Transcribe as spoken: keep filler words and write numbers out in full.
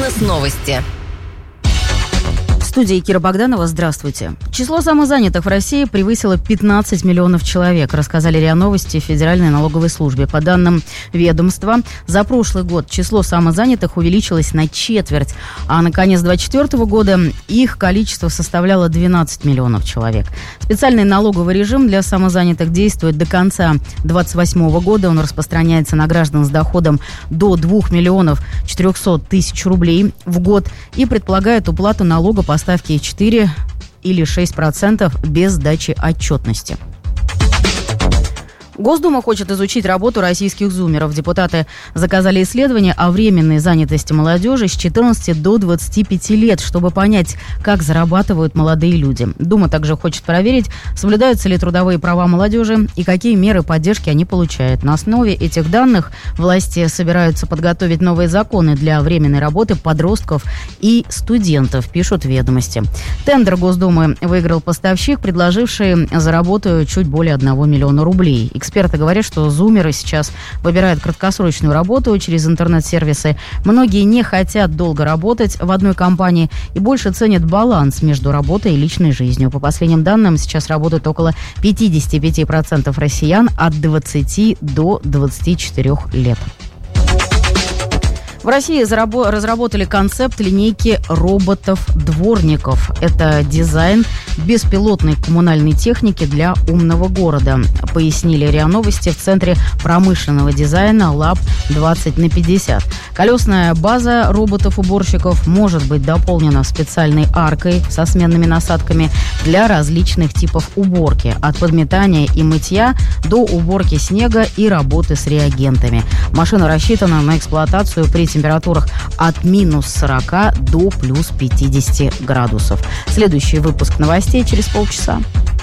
Бизнес-новости. В студии Кира Богданова. Здравствуйте. Число самозанятых в России превысило пятнадцать миллионов человек, рассказали РИА Новости в Федеральной налоговой службе. По данным ведомства, за прошлый год число самозанятых увеличилось на четверть, а на конец две тысячи двадцать четвёртого года их количество составляло двенадцать миллионов человек. Специальный налоговый режим для самозанятых действует до конца две тысячи двадцать восьмого года. Он распространяется на граждан с доходом до двух миллионов четырехсот тысяч рублей в год и предполагает уплату налога по ставки четыре или шесть процентов без сдачи отчетности. Госдума хочет изучить работу российских зумеров. Депутаты заказали исследование о временной занятости молодежи с четырнадцати до двадцати пяти лет, чтобы понять, как зарабатывают молодые люди. Дума также хочет проверить, соблюдаются ли трудовые права молодежи и какие меры поддержки они получают. На основе этих данных власти собираются подготовить новые законы для временной работы подростков и студентов, пишут ведомости. Тендер Госдумы выиграл поставщик, предложивший за работу чуть более одного миллиона рублей. Эксперты говорят, что зумеры сейчас выбирают краткосрочную работу через интернет-сервисы. Многие не хотят долго работать в одной компании и больше ценят баланс между работой и личной жизнью. По последним данным, сейчас работают около пятьдесят пять процентов россиян от двадцати до двадцати четырёх лет. В России разработали концепт линейки роботов-дворников. Это дизайн беспилотной коммунальной техники для умного города, пояснили РИА Новости в Центре промышленного дизайна Лаб двадцать на пятьдесят. Колесная база роботов-уборщиков может быть дополнена специальной аркой со сменными насадками для различных типов уборки, от подметания и мытья до уборки снега и работы с реагентами. Машина рассчитана на эксплуатацию при температурах от минус сорока до плюс пятидесяти градусов. Следующий выпуск новостей через полчаса.